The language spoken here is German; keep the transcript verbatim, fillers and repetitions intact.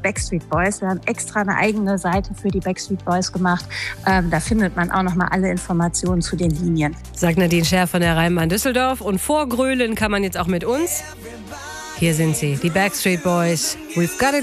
Backstreet Boys. Wir haben extra eine eigene Seite für die Backstreet Boys gemacht. Ähm, da findet man auch nochmal alle Informationen zu den Linien. Sagt Nadine Scherf von der Rheinbahn Düsseldorf. Und vorgrölen kann man jetzt auch mit uns. Hier sind sie, die Backstreet Boys. We've got it